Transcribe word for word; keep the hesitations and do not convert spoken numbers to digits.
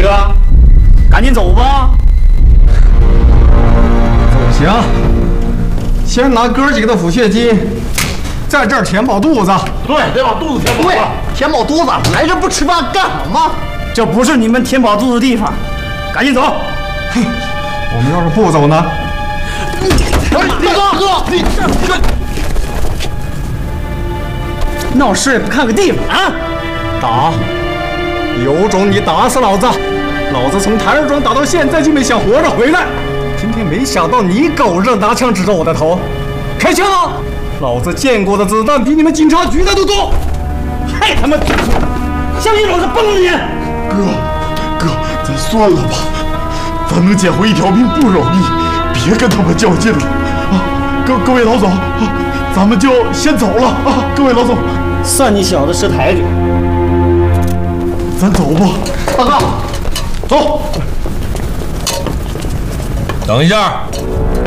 个，赶紧走吧。 走行，先拿哥几个的抚恤金，在这儿填饱肚子。 对，得把肚子填饱。 对，填饱肚子，来这不吃饭干什么？ 这不是你们填饱肚子的地方，赶紧走。 哼，我们要是不走呢？ 大哥，哥，你这闹事也不看个地方啊！ 打，有种你打死老子！老子从台儿庄打到现在就没想活着回来，今天没想到你狗日拿枪指着我的头，开枪！老子见过的子弹比你们警察局的都多！ 还他妈相信老子崩了你！ 哥，哥，咱算了吧，咱能捡回一条命不容易，别跟他们较劲了啊！各各位老总，啊，咱们就先走了啊！各位老总， 算你小子识抬举。 咱走吧。 大哥，走。 等一下，